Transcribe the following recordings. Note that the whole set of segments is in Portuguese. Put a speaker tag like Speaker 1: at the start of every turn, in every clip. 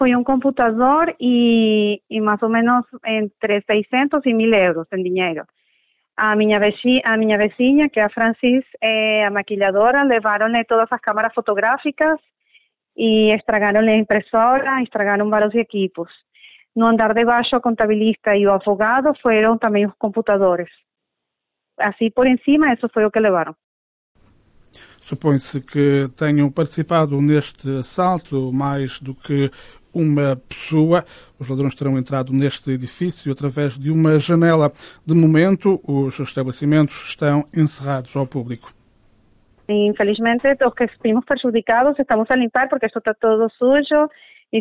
Speaker 1: Foi um computador e mais ou menos entre 600 e 1.000 euros em dinheiro. A minha vizinha, que é a Francis, é a maquilladora, levaram-lhe todas as câmaras fotográficas e estragaram-lhe a impressora, estragaram vários equipos. No andar de baixo, a contabilista e o advogado foram também os computadores. Assim, por em cima, isso foi o que levaram.
Speaker 2: Supõe-se que tenham participado neste assalto mais do que uma pessoa. Os ladrões terão entrado neste edifício através de uma janela. De momento, os estabelecimentos estão encerrados ao público.
Speaker 1: Infelizmente, os que estamos prejudicados estamos a limpar porque isto está todo sujo e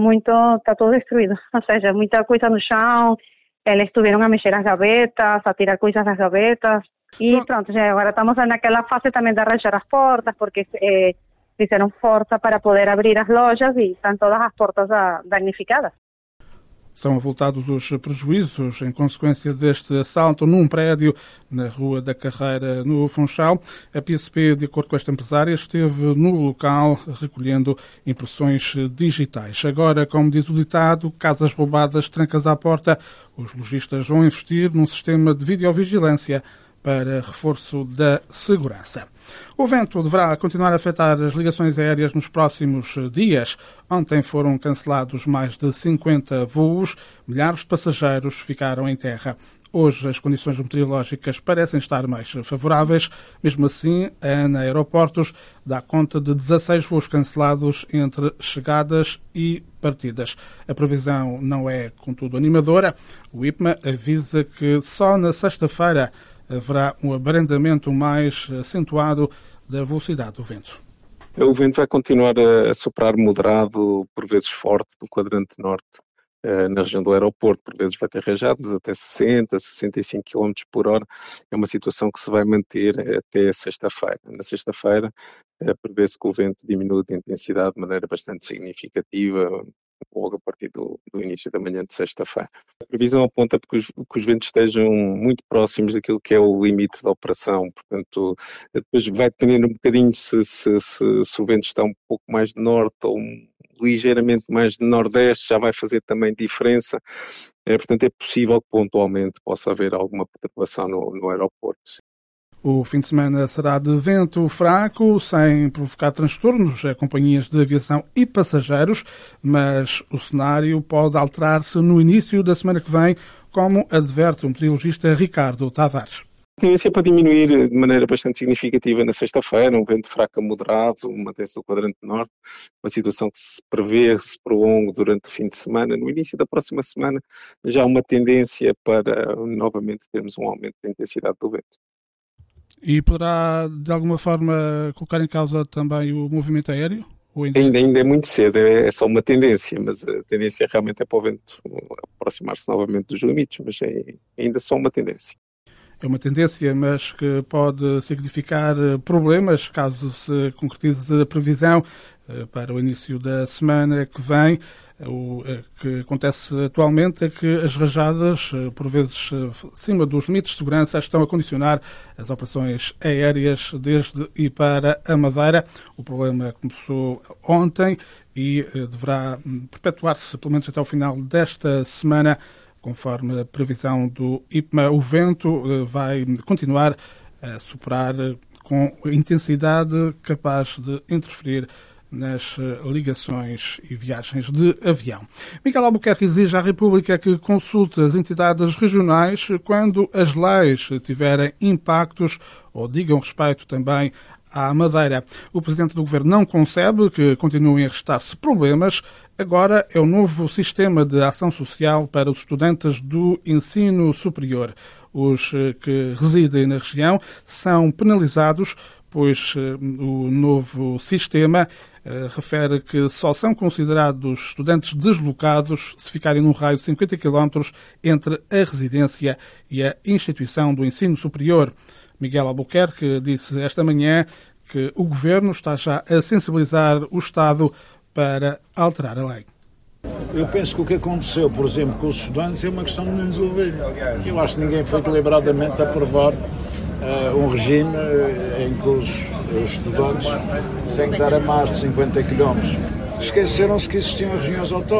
Speaker 1: está todo destruído. Ou seja, muita coisa no chão, eles estiveram a mexer as gavetas, a tirar coisas das gavetas. E pronto, já agora estamos naquela fase também de arranjar as portas, porque fizeram força para poder abrir as lojas e estão todas as portas danificadas.
Speaker 2: São avultados os prejuízos em consequência deste assalto num prédio na Rua da Carreira, no Funchal. A PSP, de acordo com esta empresária, esteve no local recolhendo impressões digitais. Agora, como diz o ditado, casas roubadas, trancas à porta, os lojistas vão investir num sistema de videovigilância para reforço da segurança. O vento deverá continuar a afetar as ligações aéreas nos próximos dias. Ontem foram cancelados mais de 50 voos, milhares de passageiros ficaram em terra. Hoje as condições meteorológicas parecem estar mais favoráveis. Mesmo assim, a ANA Aeroportos dá conta de 16 voos cancelados entre chegadas e partidas. A previsão não é, contudo, animadora. O IPMA avisa que só na sexta-feira haverá um abrandamento mais acentuado da velocidade do vento.
Speaker 3: O vento vai continuar a soprar moderado, por vezes forte, do quadrante norte, na região do aeroporto. Por vezes vai ter rajadas até 60, 65 km por hora. É uma situação que se vai manter até sexta-feira. Na sexta-feira, prevê-se que o vento diminua de intensidade de maneira bastante significativa, logo a partir do início da manhã de sexta-feira. A previsão aponta que os ventos estejam muito próximos daquilo que é o limite da operação, portanto, depois vai dependendo um bocadinho se o vento está um pouco mais de norte ou ligeiramente mais de nordeste, já vai fazer também diferença. Portanto, é possível que pontualmente possa haver alguma perturbação no aeroporto.
Speaker 2: O fim de semana será de vento fraco, sem provocar transtornos a companhias de aviação e passageiros, mas o cenário pode alterar-se no início da semana que vem, como adverte o meteorologista Ricardo Tavares.
Speaker 3: A tendência é para diminuir de maneira bastante significativa na sexta-feira, um vento fraco a moderado, mantém-se no quadrante norte, uma situação que se prevê se prolongue durante o fim de semana. No início da próxima semana já há uma tendência para novamente termos um aumento da intensidade do vento.
Speaker 2: E poderá, de alguma forma, colocar em causa também o movimento aéreo?
Speaker 3: Ainda é muito cedo, é só uma tendência, mas a tendência realmente é para o vento aproximar-se novamente dos limites, mas é ainda só uma tendência.
Speaker 2: É uma tendência, mas que pode significar problemas caso se concretize a previsão para o início da semana que vem. O que acontece atualmente é que as rajadas, por vezes acima dos limites de segurança, estão a condicionar as operações aéreas desde e para a Madeira. O problema começou ontem e deverá perpetuar-se pelo menos até o final desta semana. Conforme a previsão do IPMA, o vento vai continuar a soprar com intensidade capaz de interferir nas ligações e viagens de avião. Miguel Albuquerque exige à República que consulte as entidades regionais quando as leis tiverem impactos ou digam respeito também à Madeira. O Presidente do Governo não concebe que continuem a restar-se problemas. Agora é o novo sistema de ação social para os estudantes do ensino superior. Os que residem na região são penalizados, pois o novo sistema refere que só são considerados estudantes deslocados se ficarem num raio de 50 km entre a residência e a instituição do ensino superior. Miguel Albuquerque disse esta manhã que o Governo está já a sensibilizar o Estado para alterar a lei.
Speaker 4: Eu penso que o que aconteceu, por exemplo, com os estudantes é uma questão de menos ouvir. Eu acho que ninguém foi deliberadamente aprovar um regime em que os estudantes têm que dar a mais de 50 km. esqueceram-se que existiam as regiões autónomas.